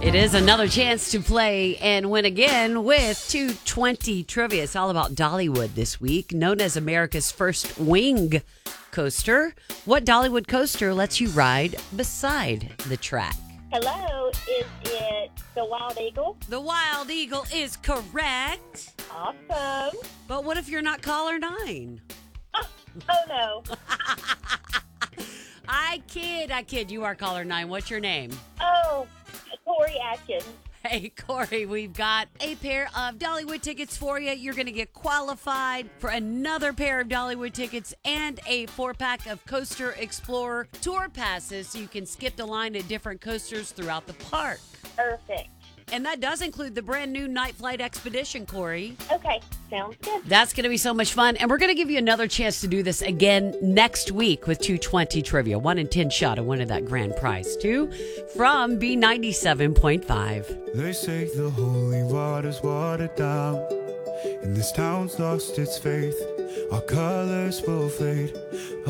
It is another chance to play and win again with 220 Trivia. It's all about Dollywood this week, known as America's first wing coaster. What Dollywood coaster lets you ride beside the track? Hello, is it the Wild Eagle? The Wild Eagle is correct. Awesome. But what if you're not caller 9? Oh no. I kid. You are caller 9. What's your name? Oh, Corey Atkins. Hey, Corey, we've got a pair of Dollywood tickets for you. You're going to get qualified for another pair of Dollywood tickets and a 4-pack of Coaster Explorer tour passes so you can skip the line at different coasters throughout the park. Perfect. And that does include the brand new Night Flight Expedition, Corey. Okay, sounds good. That's going to be so much fun. And we're going to give you another chance to do this again next week with 220 Trivia. 1 in 10 shot of winning that grand prize, too, from B97.5. They say the holy water's watered down, and this town's lost its faith. Our colors will fade.